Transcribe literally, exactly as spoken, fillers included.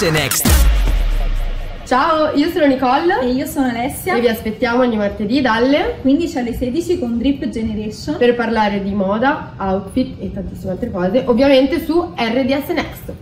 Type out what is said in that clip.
Next. Ciao, io sono Nicole e io sono Alessia e vi aspettiamo ogni martedì dalle quindici alle sedici con Drip Generation per parlare di moda, outfit e tantissime altre cose, ovviamente su R D S Next.